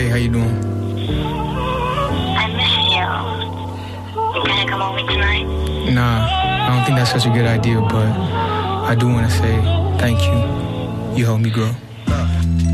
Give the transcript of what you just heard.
how you doing? I miss you. You gonna come over tonight? Nah, I don't think that's such a good idea, but I do want to say thank you. You helped me grow.